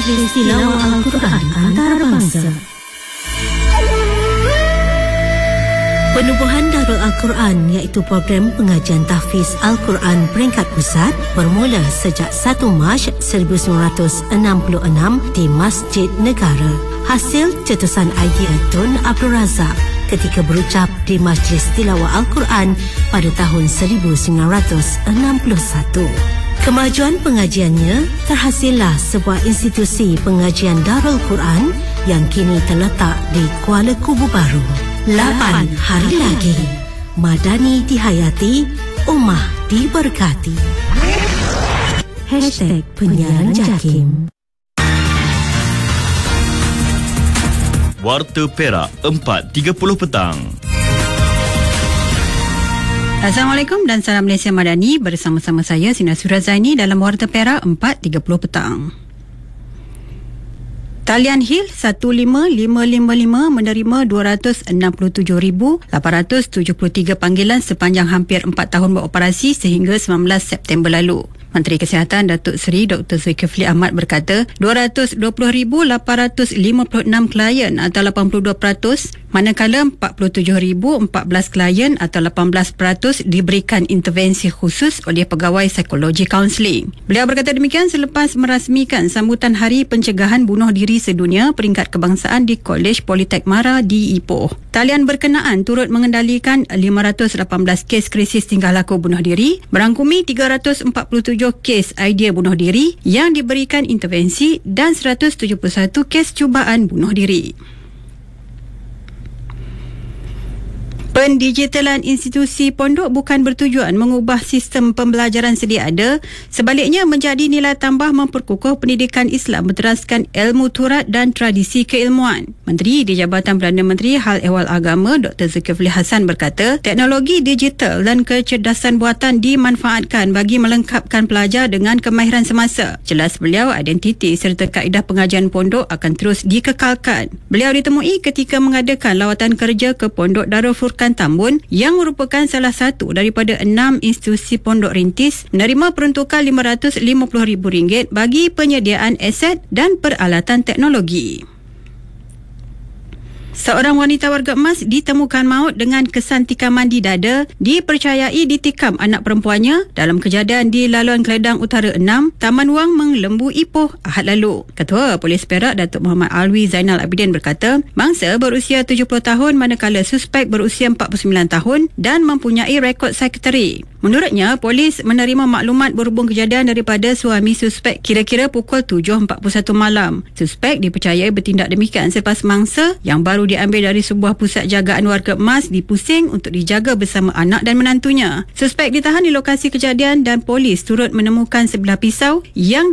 Majlis Tilawah Al-Quran Antarabangsa. Penubuhan Darul Al-Quran iaitu program pengajian tahfiz Al-Quran peringkat pusat bermula sejak 1 Mac 1966 di Masjid Negara. Hasil cetusan idea Tun Abdul Razak ketika berucap di Majlis Tilawah Al-Quran pada tahun 1961. Kemajuan pengajiannya terhasillah sebuah institusi pengajian Darul Quran yang kini terletak di Kuala Kubu Baru. 8 hari lagi. Madani dihayati, Ummah diberkati. #Penyiaran JAKIM. Warta Perak 4.30 petang. Assalamualaikum dan salam Malaysia Madani, bersama-sama saya Sina Surazaini dalam Warta Perak 4.30 petang. Talian Hill 15555 menerima 267,873 panggilan sepanjang hampir 4 tahun beroperasi sehingga 19 September lalu. Menteri Kesihatan Datuk Seri Dr. Zulkifli Ahmad berkata 220,856 klien atau 82%, manakala 47,014 klien atau 18% diberikan intervensi khusus oleh pegawai psikologi kaunseling. Beliau berkata demikian selepas merasmikan sambutan Hari Pencegahan Bunuh Diri Sedunia peringkat kebangsaan di Kolej Politek Mara di Ipoh. Talian berkenaan turut mengendalikan 518 kes krisis tingkah laku bunuh diri, merangkumi 347 kes idea bunuh diri yang diberikan intervensi dan 171 kes cubaan bunuh diri. Pendigitalan institusi pondok bukan bertujuan mengubah sistem pembelajaran sedia ada, sebaliknya menjadi nilai tambah memperkukuh pendidikan Islam berteraskan ilmu turat dan tradisi keilmuan. Menteri di Jabatan Perdana Menteri Hal Ehwal Agama Dr. Zulkifli Hasan berkata, teknologi digital dan kecerdasan buatan dimanfaatkan bagi melengkapkan pelajar dengan kemahiran semasa. Jelas beliau, identiti serta kaedah pengajian pondok akan terus dikekalkan. Beliau ditemui ketika mengadakan lawatan kerja ke Pondok Darul Furqan Tambun yang merupakan salah satu daripada 6 institusi pondok rintis menerima peruntukan RM550,000 bagi penyediaan aset dan peralatan teknologi. Seorang wanita warga emas ditemukan maut dengan kesan tikaman di dada, dipercayai ditikam anak perempuannya dalam kejadian di Laluan Keledang Utara 6, Taman Wang Menglembu, Ipoh, Ahad lalu. Ketua Polis Perak Datuk Muhammad Alwi Zainal Abidin berkata, mangsa berusia 70 tahun manakala suspek berusia 49 tahun dan mempunyai rekod psikiatri. Menurutnya, polis menerima maklumat berhubung kejadian daripada suami suspek kira-kira pukul 7.41 malam. Suspek dipercayai bertindak demikian selepas mangsa yang baru diambil dari sebuah pusat jagaan warga emas dipusing untuk dijaga bersama anak dan menantunya. Suspek ditahan di lokasi kejadian dan polis turut menemukan sebilah pisau yang